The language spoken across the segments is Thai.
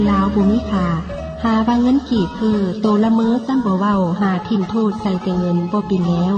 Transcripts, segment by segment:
ลาวบ่มีค่าหาว่าเงินกีบคือโตละเมอซ้ำบ่เว้าหาถิ่มโทษใส่แต่เงินบ่เป็นแล้ว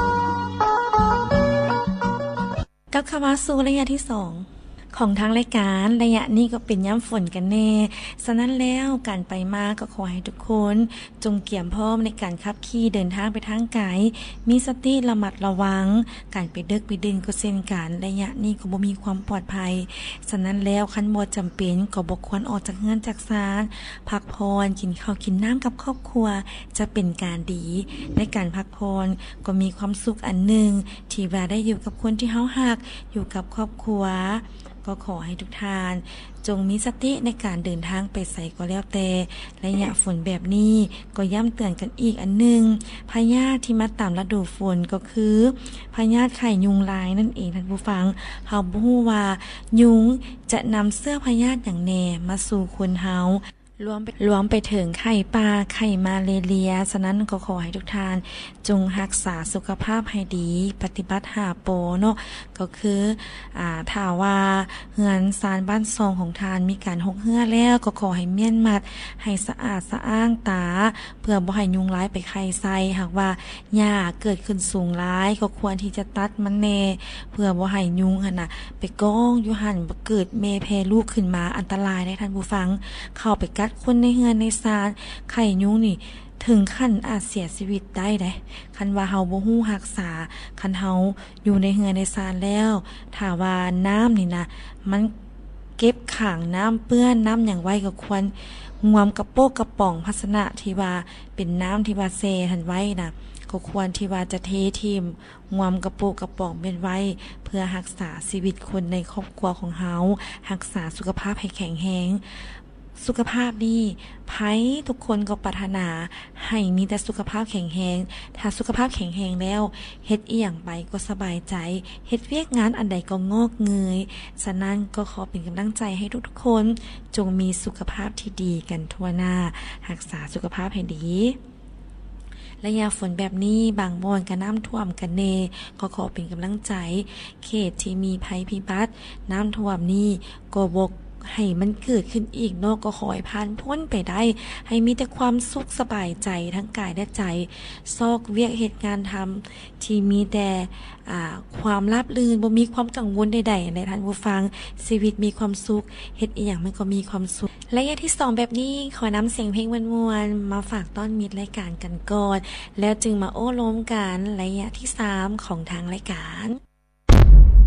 กับคำว่าสู่ระยะที่2ของทางรายการระยะนี้ก็เป็นย่ำฝนกันแน่ฉะนั้นแล้วการไปมาก็ขอให้ทุกคนจงเกี่ยมพร้อมในการขับขี่เดินทางไปทางไกลมีสติระมัดระวังการไปเดึกไปดื่นก็เช่นกันระยะนี้ก็บ่มีความปลอดภัยฉะนั้นแล้วคันบ่จำเป็นก็บ่ควรออกจากเรือนจากศาลพักผ่อนกินข้าวกินน้ำกับครอบครัวจะเป็นการดีในการพักผ่อนก็มีความสุขอันหนึ่งที่ว่าได้อยู่กับคนที่เฮารักอยู่กับครอบครัวก็ขอให้ทุกท่านจงมีสติในการเดินทางไปไสก็แล้วแต่ระยะฝนแบบนี้ก็ย้ำเตือนกันอีกอันหนึ่งพยาธิที่มาตามฤดูฝนก็คือพยาธิไข้ยุงลายนั่นเองท่านผู้ฟังเฮาบ่ฮู้ว่ายุงจะนำเชื้อพยาธิอย่างแน่มาสู่คนเฮารวมไปถึงไข้ป่าไข้มาเลเรียฉะนั้นก็ขอให้ทุกท่านจงรักษาสุขภาพให้ดีปฏิบัติหาโปเนาะก็คือถ้าว่าเฮือนซานบ้านซองของท่านมีการหกเหือแล้วก็ขอให้เมียนมัดให้สะอาดสะอ้างตาเพื่อบ่ให้ยุงร้ายไปไข้ใส่หากว่าหญ้าเกิดขึ้นสูงร้ายก็ควรที่จะตัดมันแน่เพื่อบ่ให้ยุงหั่นน่ะไปกองอยู่หั่นบ่เกิดแม่แพร่ลูกขึ้นมาอันตรายได้ท่านผู้ฟังเข้าไปกัดคนในเฮือนในศาลไข้ยุงนี่ถึงขั้นอาจเสียชีวิตได้เด้คันว่าเฮาบ่ฮู้รักษาคันเฮาอยู่ในเฮือนในศาลแล้วถ้าว่าน้ำนี่นะมันเก็บขังน้ำเปื้อนน้ำอย่างไว้ก็ควรงวมกระโปกกระป๋องภาชนะที่ว่าเป็นน้ำที่ว่าเซทันไว้นะก็ควรที่ว่าจะเททิ่มงวมกระโปกกระป๋องเป็นไว้เพื่อรักษาชีวิตคนในครอบครัวของเฮารักษาสุขภาพให้แข็งแรงสุขภาพดีไผทุกคนก็ปรารถนาให้มีแต่สุขภาพแข็งแรงถ้าสุขภาพแข็งแรงแล้วเฮ็ดอีหยังไปก็สบายใจเฮ็ดเวียกงานอันใดก็งอกเงยฉะนั้นก็ขอเป็นกำลังใจให้ทุกๆคนจงมีสุขภาพที่ดีกันทั่วหน้ารักษาสุขภาพให้ดีระยะฝนแบบนี้บางบ่อนก็น้ำท่วมกันแน่ก็ขอเป็นกำลังใจเขตที่มีภัยพิบัติน้ำท่วมนี่ก็บกให้มันเกิดขึ้นอีกเนาะก็ขอให้ผ่านพ้นไปได้ให้มีแต่ความสุขสบายใจทั้งกายและใจซอกเวียกเหตุงานทำที่มีแต่ความราบรื่นบ่มีความกังวลใดๆในท่านผู้ฟังชีวิตมีความสุขเฮ็ดอีหยังมันก็มีความสุขระยะที่2แบบนี้ขอนำเสียงเพลงม่วนๆมาฝากต้อนมิตรรายการกันก่อนแล้วจึงมาโอ้ล้มกันระยะที่3ของทางรายการ